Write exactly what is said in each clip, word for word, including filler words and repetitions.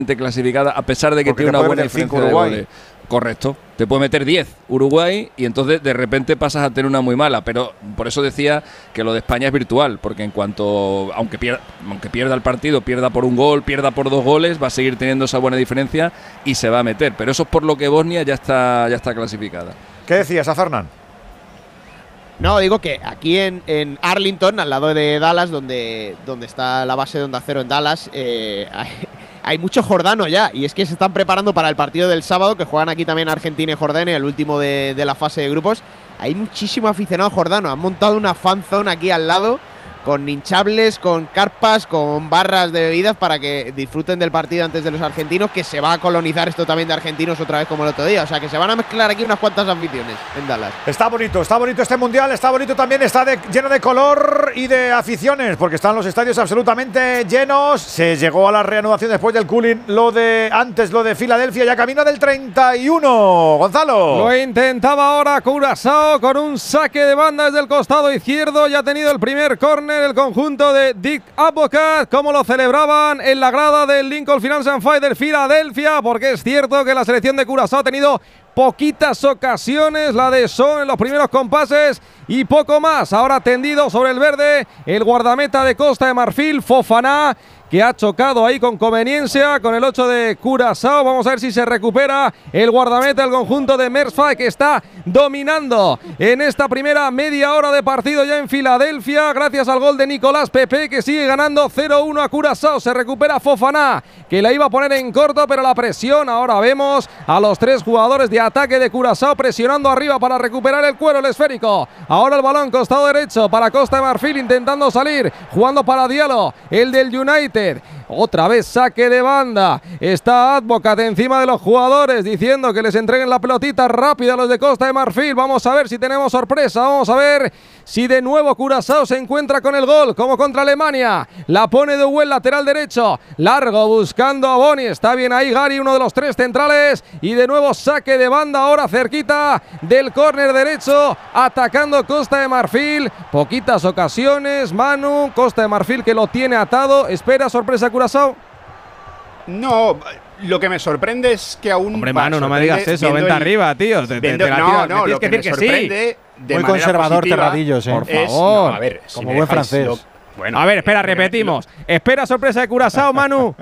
clasificada a pesar de que Porque tiene una buena meter cinco diferencia de Uruguay. goles. Correcto, te puede meter diez Uruguay y entonces de repente pasas a tener una muy mala, pero por eso decía que lo de España es virtual, porque en cuanto, aunque pierda, aunque pierda el partido, pierda por un gol, pierda por dos goles, va a seguir teniendo esa buena diferencia y se va a meter, pero eso es por lo que Bosnia ya está, ya está clasificada. ¿Qué decías, a Fernán? No, digo que aquí en, en Arlington, al lado de Dallas, donde, donde está la base de Onda Cero en Dallas, eh, hay, hay mucho jordano ya. Y es que se están preparando para el partido del sábado, que juegan aquí también Argentina y Jordania, el último de, de la fase de grupos. Hay muchísimo aficionado jordano. Han montado una fan zone aquí al lado, con hinchables, con carpas, con barras de bebidas para que disfruten del partido antes de los argentinos, que se va a colonizar esto también de argentinos otra vez como el otro día. O sea, que se van a mezclar aquí unas cuantas aficiones en Dallas. Está bonito, está bonito este mundial, está bonito también, está de, lleno de color y de aficiones, porque están los estadios absolutamente llenos. Se llegó a la reanudación después del cooling, lo de antes, lo de Filadelfia, ya camino del treinta y uno. Gonzalo. Lo intentaba ahora Curazao con un saque de banda desde el costado izquierdo. Ya ha tenido el primer córner el conjunto de Dick Advocaat, como lo celebraban en la grada del Lincoln Financial Fight de Filadelfia, porque es cierto que la selección de Curazao ha tenido poquitas ocasiones, la de Son en los primeros compases y poco más. Ahora tendido sobre el verde el guardameta de Costa de Marfil, Fofana, que ha chocado ahí con conveniencia con el ocho de Curazao. Vamos a ver si se recupera el guardameta del conjunto de Mersfai, que está dominando en esta primera media hora de partido ya en Filadelfia, gracias al gol de Nicolás Pepe, que sigue ganando cero uno a Curazao. Se recupera Fofana, que la iba a poner en corto, pero la presión. Ahora vemos a los tres jugadores de ataque de Curazao presionando arriba para recuperar el cuero, el esférico. Ahora el balón costado derecho para Costa de Marfil, intentando salir, jugando para Diallo, el del United. Otra vez saque de banda. Está Advocaat encima de los jugadores, diciendo que les entreguen la pelotita rápida a los de Costa de Marfil. Vamos a ver si tenemos sorpresa. Vamos a ver si de nuevo Curazao se encuentra con el gol, como contra Alemania. La pone de buen lateral derecho, largo buscando a Boni. Está bien ahí Gary, uno de los tres centrales. Y de nuevo saque de banda, ahora cerquita del córner derecho, atacando Costa de Marfil. Poquitas ocasiones, Manu. Costa de Marfil que lo tiene atado. Espera sorpresa Curazao. No, lo que me sorprende es que aún… Hombre, Manu, no me digas eso, vente el, arriba, tío. Te, viendo, te, te la no, tira, no, lo que, que me sorprende sí. de Muy conservador Terradillos, eh. Por es, favor. No, a ver, si como buen francés. Lo, bueno, a ver, espera, repetimos. Espera sorpresa de Curazao, Manu.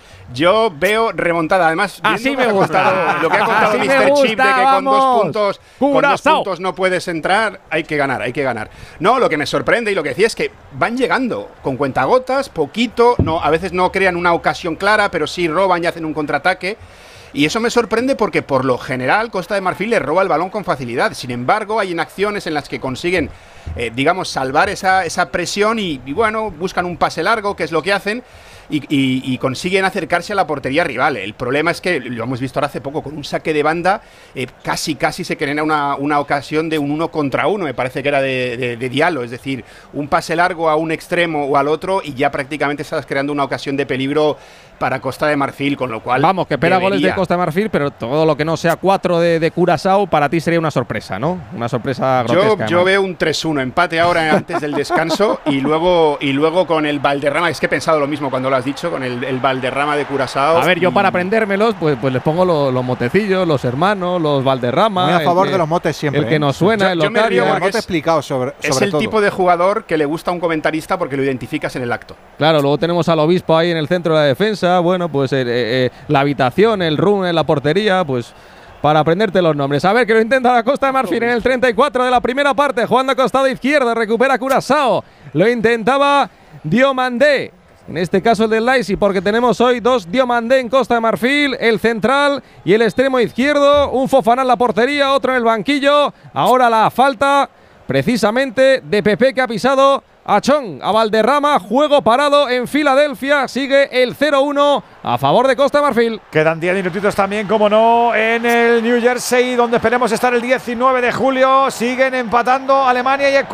Yo veo remontada, además así me lo gusta. Contado, lo que ha contado así mister gusta, Chip de que con dos, puntos, con dos puntos no puedes entrar, hay que ganar, hay que ganar. No, lo que me sorprende y lo que decía es que van llegando con cuentagotas, poquito, no, a veces no crean una ocasión clara, pero sí roban y hacen un contraataque. Y eso me sorprende porque por lo general Costa de Marfil le roba el balón con facilidad. Sin embargo, hay en acciones en las que consiguen, eh, digamos, salvar esa, esa presión y, y bueno, buscan un pase largo, que es lo que hacen. Y, y, y consiguen acercarse a la portería rival. El problema es que, lo hemos visto ahora hace poco, con un saque de banda, eh, casi casi se genera una, una ocasión de un uno contra uno, me parece que era de, de, de Diallo, es decir, un pase largo a un extremo o al otro y ya prácticamente estás creando una ocasión de peligro para Costa de Marfil, con lo cual… Vamos, que espera debería. goles de Costa de Marfil, pero todo lo que no sea cuatro de, de Curazao para ti sería una sorpresa, ¿no? Una sorpresa grotesca. Yo, yo veo un tres uno, empate ahora antes del descanso y luego y luego con el Valderrama, es que he pensado lo mismo cuando lo has dicho, con el, el Valderrama de Curazao. A ver, yo y… para aprendérmelos, pues, pues les pongo los, los motecillos, los hermanos, los Valderrama. Muy a favor que, de los motes siempre. El que nos suena, yo, el yo me río el mote es, explicado sobre, sobre es el todo. tipo de jugador que le gusta a un comentarista porque lo identificas en el acto. Claro, luego tenemos al obispo ahí en el centro de la defensa, bueno, pues eh, eh, la habitación, el room en la portería, pues para aprenderte los nombres. A ver, que lo intenta la Costa de Marfil en el treinta y cuatro de la primera parte, jugando a costado izquierdo, recupera Curazao, lo intentaba Diomandé. En este caso el del Leipzig, porque tenemos hoy dos Diomandé en Costa de Marfil, el central y el extremo izquierdo, un Fofana en la portería, otro en el banquillo. Ahora la falta precisamente de Pepe, que ha pisado a Chong, a Valderrama, juego parado en Filadelfia, sigue el cero uno a favor de Costa de Marfil. Quedan diez minutitos también, como no, en el New Jersey, donde esperemos estar el diecinueve de julio. Siguen empatando Alemania y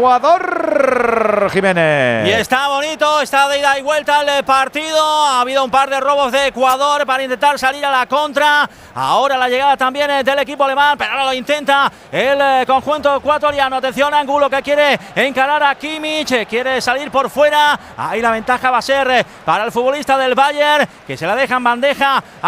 Ecuador, Jiménez. Y está bonito, está de ida y vuelta el partido. Ha habido un par de robos de Ecuador para intentar salir a la contra. Ahora la llegada también del equipo alemán, pero ahora lo intenta el conjunto ecuatoriano. Atención, Angulo, que quiere encarar a Kimmich, quiere salir por fuera. Ahí la ventaja va a ser para el futbolista del Bayern, que se la deja en bandeja